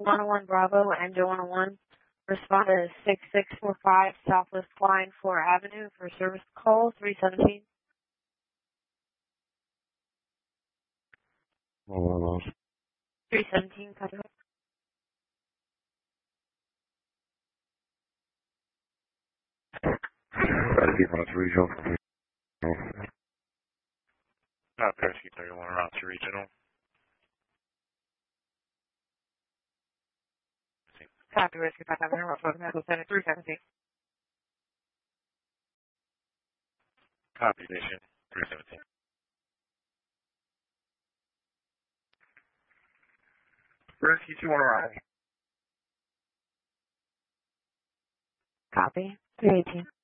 101 Bravo, Engine 101. Respond to 6645 Southwest Line 4 Avenue for service call 317. Oh, 317, copy. Rescue 1 regional. Rescue 31, route to regional. Copy, Rescue 500, Route 317. Copy, Station 317. Rescue 2 on arrival. Copy. 318.